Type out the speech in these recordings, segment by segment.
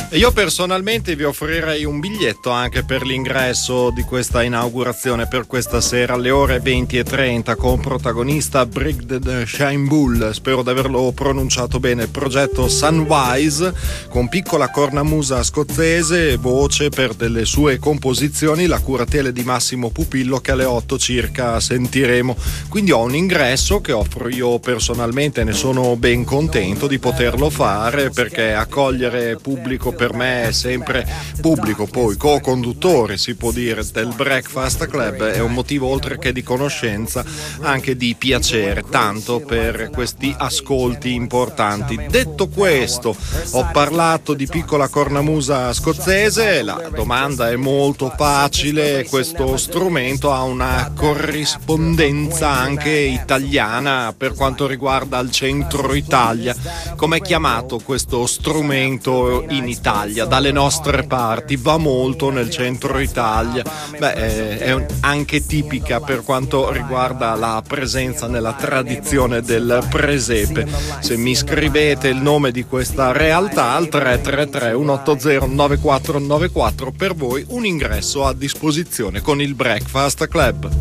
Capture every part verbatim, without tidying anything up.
Io personalmente vi offrirei un biglietto anche per l'ingresso di questa inaugurazione per questa sera alle ore venti e trenta con protagonista Brigid Shinbull, spero di averlo pronunciato bene, il progetto Sunwise con piccola cornamusa scozzese e voce per delle sue composizioni, la curatela di Massimo Pupillo che alle otto circa sentiremo. Quindi ho un ingresso che offro io personalmente, ne sono ben contento di poterlo fare perché accogliere pubblico per me è sempre pubblico, poi co-conduttore si può dire del Breakfast Club è un motivo oltre che di conoscenza anche di piacere, tanto per questi ascolti importanti. Detto questo, ho parlato di piccola cornamusa scozzese, la domanda è molto facile, questo strumento ha una corrispondenza anche italiana per quanto riguarda il centro Italia. Com'è chiamato questo strumento in Italia? Dalle nostre parti va molto nel centro Italia. Beh, è anche tipica per quanto riguarda la presenza nella tradizione del presepe. Se mi scrivete il nome di questa realtà al tre tre tre uno otto zero nove quattro nove quattro, per voi un ingresso a disposizione con il Breakfast Club.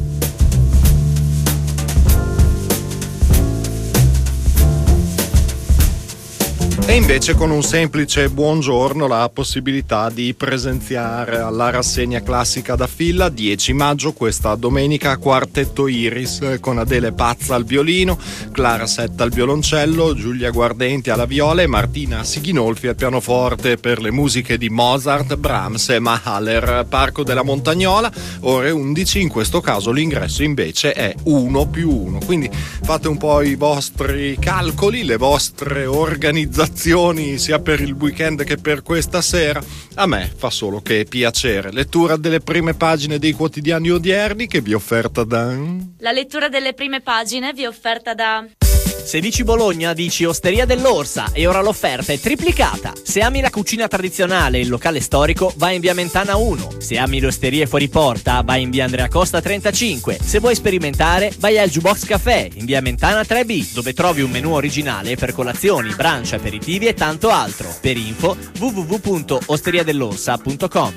E invece con un semplice buongiorno la possibilità di presenziare alla rassegna classica da Filla dieci maggio questa domenica, quartetto Iris con Adele Pazza al violino, Clara Setta al violoncello, Giulia Guardenti alla viola e Martina Sighinolfi al pianoforte per le musiche di Mozart, Brahms e Mahler. Parco della Montagnola, ore undici, in questo caso l'ingresso invece è uno più uno, quindi fate un po' i vostri calcoli, le vostre organizzazioni sia per il weekend che per questa sera. A me fa solo che piacere. Lettura delle prime pagine dei quotidiani odierni che vi offerta da... La lettura delle prime pagine vi è offerta da... Se dici Bologna, dici Osteria dell'Orsa e ora l'offerta è triplicata. Se ami la cucina tradizionale e il locale storico, vai in via Mentana uno. Se ami le osterie fuori porta, vai in via Andrea Costa trentacinque. Se vuoi sperimentare, vai al Jukebox Café in via Mentana tre B, dove trovi un menù originale per colazioni, brunch, aperitivi e tanto altro. Per info w w w punto osteria dell'orsa punto com.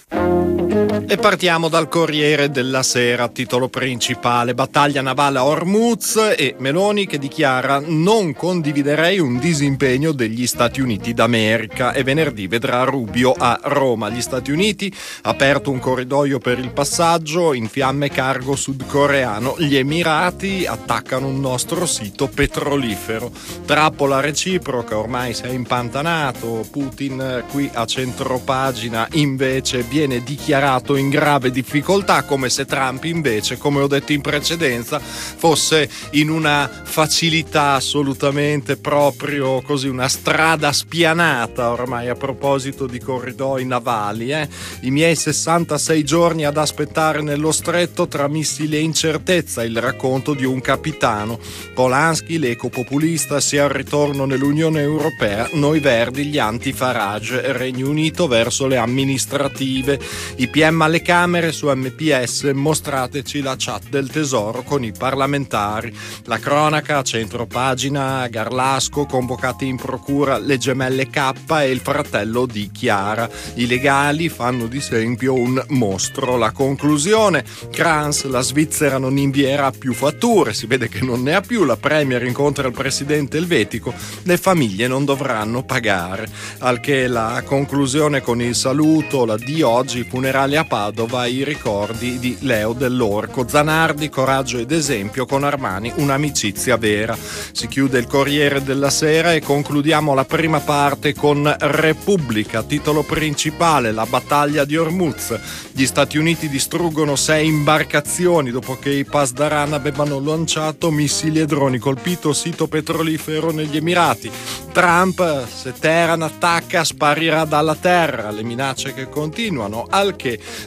E partiamo dal Corriere della Sera, titolo principale: battaglia navale a Hormuz e Meloni che dichiara non condividerei un disimpegno degli Stati Uniti d'America, e venerdì vedrà Rubio a Roma. Gli Stati Uniti aperto un corridoio per il passaggio, in fiamme cargo sudcoreano, gli Emirati attaccano un nostro sito petrolifero, trappola reciproca, ormai si è impantanato, Putin qui a centropagina invece viene dichiarato in grave difficoltà, come se Trump invece, come ho detto in precedenza, fosse in una facilità assolutamente proprio così, una strada spianata ormai a proposito di corridoi navali. Eh? I miei sessantasei giorni ad aspettare nello stretto tra missili e incertezza, il racconto di un capitano. Polanski, l'ecopopulista, sia al ritorno nell'Unione Europea, noi verdi gli anti-Farage, Regno Unito verso le amministrative, i P M alle Camere su M P S, mostrateci la chat del tesoro con i parlamentari. La cronaca a centropagina, Garlasco, convocati in procura le gemelle K e il fratello di Chiara. I legali fanno di esempio un mostro. La conclusione, Kranz, la Svizzera non invierà più fatture, si vede che non ne ha più, la Premier incontra il presidente elvetico, le famiglie non dovranno pagare. Al che la conclusione con il saluto, la di oggi, funerale a Padova, i ricordi di Leo Dell'Orco. Zanardi, coraggio ed esempio, con Armani un'amicizia vera. Si chiude il Corriere della Sera e concludiamo la prima parte con Repubblica, titolo principale: la battaglia di Hormuz. Gli Stati Uniti distruggono sei imbarcazioni dopo che i Pasdaran avevano lanciato missili e droni, colpito sito petrolifero negli Emirati. Trump, se Teheran attacca sparirà dalla terra, le minacce che continuano, al che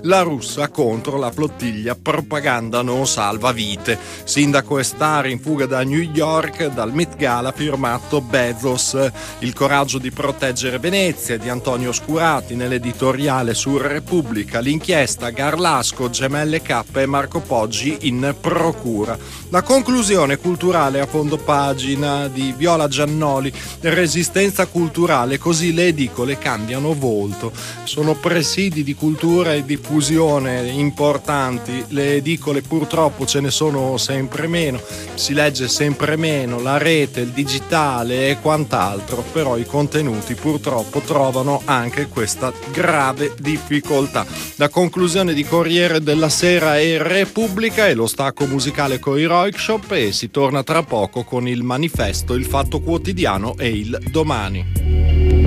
la russa contro la flottiglia propaganda non salva vite. Sindaco e star in fuga da New York, dal Met Gala firmato Bezos. Il coraggio di proteggere Venezia di Antonio Scurati nell'editoriale su Repubblica. L'inchiesta Garlasco, Gemelle K e Marco Poggi in procura. La conclusione culturale a fondo pagina di Viola Giannoli. Resistenza culturale, così le edicole cambiano volto. Sono presidi di cultura e diffusione importanti. Le edicole purtroppo ce ne sono sempre meno, si legge sempre meno, la rete, il digitale e quant'altro, però i contenuti purtroppo trovano anche questa grave difficoltà. La conclusione di Corriere della Sera e Repubblica e lo stacco musicale con i Roig Shop, e si torna tra poco con il Manifesto, il Fatto Quotidiano e il Domani.